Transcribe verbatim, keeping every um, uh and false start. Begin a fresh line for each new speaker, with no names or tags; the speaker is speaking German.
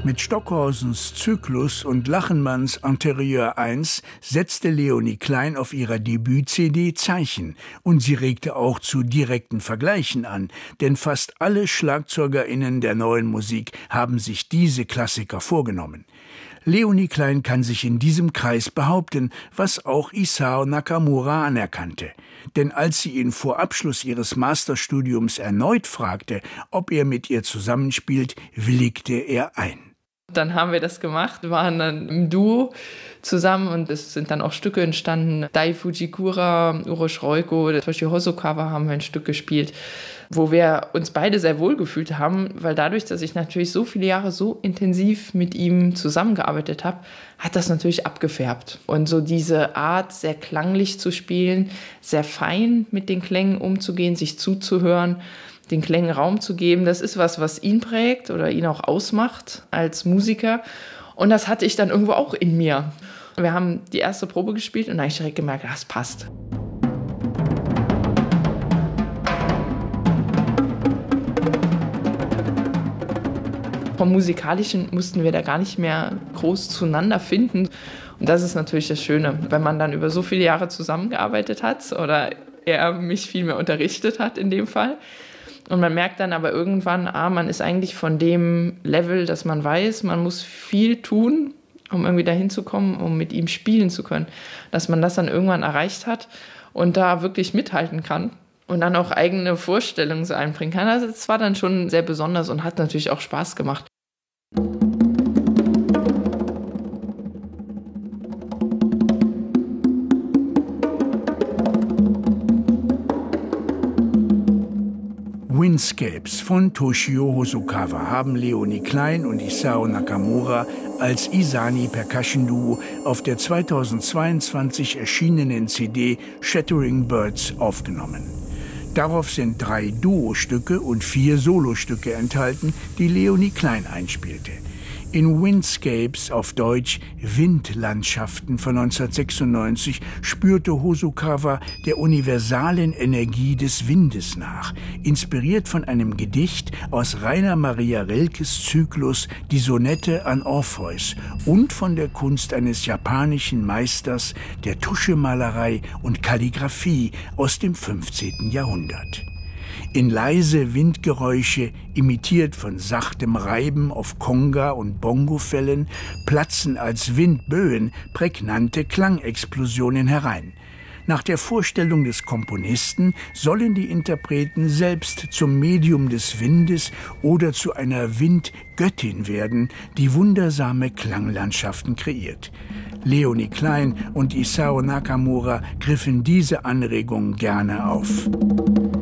Mit Stockhausens Zyklus und Lachenmanns Interieur eins setzte Leonie Klein auf ihrer Debüt-C D Zeichen. Und sie regte auch zu direkten Vergleichen an. Denn fast alle SchlagzeugerInnen der neuen Musik haben sich diese Klassiker vorgenommen. Leonie Klein kann sich in diesem Kreis behaupten, was auch Isao Nakamura anerkannte. Denn als sie ihn vor Abschluss ihres Masterstudiums erneut fragte, ob er mit ihr zusammenspielt, willigte er ein.
Dann haben wir das gemacht, waren dann im Duo zusammen und es sind dann auch Stücke entstanden. Dai Fujikura, Uroshi Roiko, Toshio Hosokawa haben wir ein Stück gespielt, wo wir uns beide sehr wohl gefühlt haben, weil dadurch, dass ich natürlich so viele Jahre so intensiv mit ihm zusammengearbeitet habe, hat das natürlich abgefärbt. Und so diese Art, sehr klanglich zu spielen, sehr fein mit den Klängen umzugehen, sich zuzuhören, den Klängen Raum zu geben, das ist was, was ihn prägt oder ihn auch ausmacht als Musiker. Und das hatte ich dann irgendwo auch in mir. Wir haben die erste Probe gespielt und da habe ich direkt gemerkt, das passt. Vom Musikalischen mussten wir da gar nicht mehr groß zueinander finden. Und das ist natürlich das Schöne, wenn man dann über so viele Jahre zusammengearbeitet hat oder er mich viel mehr unterrichtet hat in dem Fall. Und man merkt dann aber irgendwann, ah, man ist eigentlich von dem Level, dass man weiß, man muss viel tun, um irgendwie dahin zu kommen, um mit ihm spielen zu können. Dass man das dann irgendwann erreicht hat und da wirklich mithalten kann und dann auch eigene Vorstellungen so einbringen kann. Also das war dann schon sehr besonders und hat natürlich auch Spaß gemacht.
Windscapes von Toshio Hosokawa haben Leonie Klein und Isao Nakamura als Isani Percussion Duo auf der zweitausendzweiundzwanzig erschienenen C D Shattering Birds aufgenommen. Darauf sind drei Duo-Stücke und vier Solostücke enthalten, die Leonie Klein einspielte. In Windscapes, auf Deutsch Windlandschaften von neunzehnhundertsechsundneunzig, spürte Hosokawa der universalen Energie des Windes nach, inspiriert von einem Gedicht aus Rainer Maria Rilkes Zyklus Die Sonette an Orpheus und von der Kunst eines japanischen Meisters der Tuschemalerei und Kalligraphie aus dem fünfzehnten Jahrhundert. In leise Windgeräusche, imitiert von sachtem Reiben auf Conga- und Bongofellen, platzen als Windböen prägnante Klangexplosionen herein. Nach der Vorstellung des Komponisten sollen die Interpreten selbst zum Medium des Windes oder zu einer Windgöttin werden, die wundersame Klanglandschaften kreiert. Leonie Klein und Isao Nakamura griffen diese Anregung gerne auf.